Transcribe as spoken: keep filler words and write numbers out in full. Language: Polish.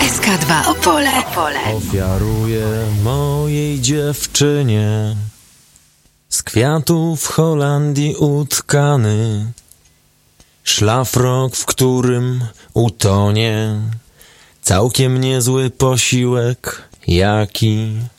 S K dwa Opole. Opole. Ofiaruję mojej dziewczynie z kwiatów w Holandii utkany szlafrok, w którym utonie całkiem niezły posiłek, jaki